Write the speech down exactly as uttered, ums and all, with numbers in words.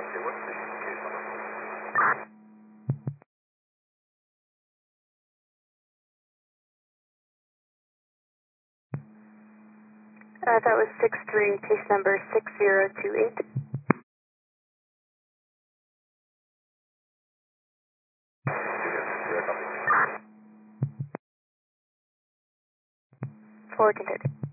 Okay, what's the case number? Uh, that was six three, case number six zero two eight. Yeah, copy. Forward continued.